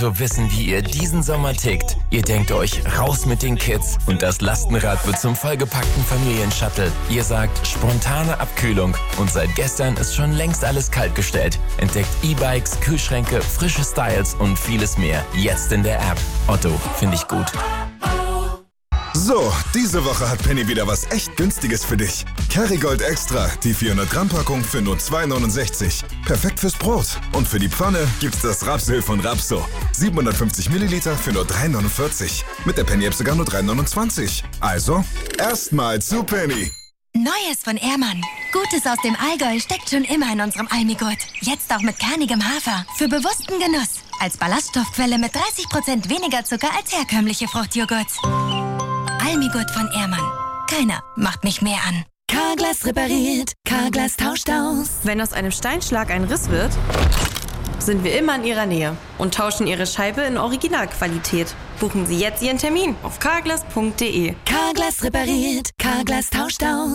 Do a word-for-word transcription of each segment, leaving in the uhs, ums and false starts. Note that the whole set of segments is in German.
Wir wissen, wie ihr diesen Sommer tickt. Ihr denkt euch, raus mit den Kids und das Lastenrad wird zum vollgepackten Familienshuttle. Ihr sagt, spontane Abkühlung und seit gestern ist schon längst alles kaltgestellt. Entdeckt E-Bikes, Kühlschränke, frische Styles und vieles mehr. Jetzt in der App. Otto, finde ich gut. So, diese Woche hat Penny wieder was echt Günstiges für dich. Kerrygold Extra, die vierhundert Gramm Packung für nur zwei neunundsechzig. Perfekt fürs Brot. Und für die Pfanne gibt's das Rapsöl von Rapso. siebenhundertfünfzig Milliliter für nur drei neunundvierzig. Mit der Penny-App sogar nur drei neunundzwanzig. Also, erstmal zu Penny. Neues von Ehrmann. Gutes aus dem Allgäu steckt schon immer in unserem Almigurt. Jetzt auch mit kernigem Hafer. Für bewussten Genuss. Als Ballaststoffquelle mit dreißig Prozent weniger Zucker als herkömmliche Fruchtjoghurts. Almigurt von Ehrmann. Keiner macht mich mehr an. Carglass repariert, Carglass tauscht aus. Wenn aus einem Steinschlag ein Riss wird, sind wir immer in Ihrer Nähe und tauschen Ihre Scheibe in Originalqualität. Buchen Sie jetzt Ihren Termin auf carglass punkt de. Carglass repariert, Carglass tauscht aus.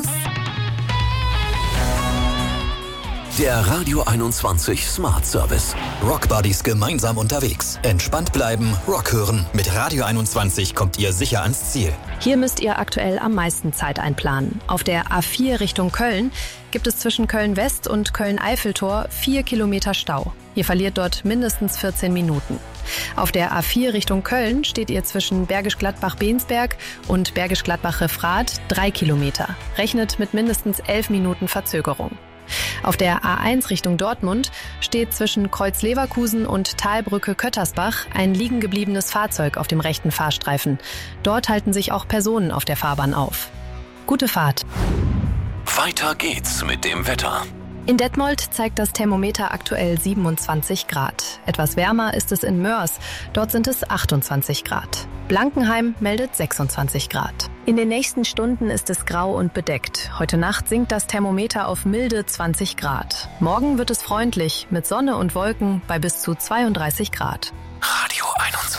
Der Radio einundzwanzig Smart Service. Rock Buddies gemeinsam unterwegs. Entspannt bleiben, Rock hören. Mit Radio einundzwanzig kommt ihr sicher ans Ziel. Hier müsst ihr aktuell am meisten Zeit einplanen. Auf der A vier Richtung Köln gibt es zwischen Köln-West und Köln-Eiffeltor vier Kilometer Stau. Ihr verliert dort mindestens vierzehn Minuten. Auf der A vier Richtung Köln steht ihr zwischen Bergisch Gladbach-Bensberg und Bergisch Gladbach-Refrath drei Kilometer. Rechnet mit mindestens elf Minuten Verzögerung. Auf der A eins Richtung Dortmund steht zwischen Kreuz Leverkusen und Talbrücke Köttersbach ein liegen gebliebenes Fahrzeug auf dem rechten Fahrstreifen. Dort halten sich auch Personen auf der Fahrbahn auf. Gute Fahrt. Weiter geht's mit dem Wetter. In Detmold zeigt das Thermometer aktuell siebenundzwanzig Grad. Etwas wärmer ist es in Mörs. Dort sind es achtundzwanzig Grad. Blankenheim meldet sechsundzwanzig Grad. In den nächsten Stunden ist es grau und bedeckt. Heute Nacht sinkt das Thermometer auf milde zwanzig Grad. Morgen wird es freundlich mit Sonne und Wolken bei bis zu zweiunddreißig Grad. Radio